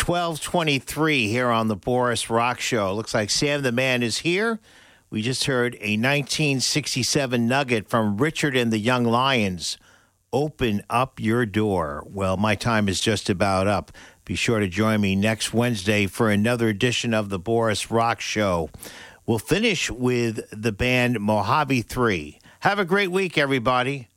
12:23 here on the Boris Rock Show. Looks like Sam the Man is here. We just heard a 1967 nugget from Richard and the Young Lions. Open up your door. Well, my time is just about up. Be sure to join me next Wednesday for another edition of the Boris Rock Show. We'll finish with the band Mojave 3. Have a great week, everybody.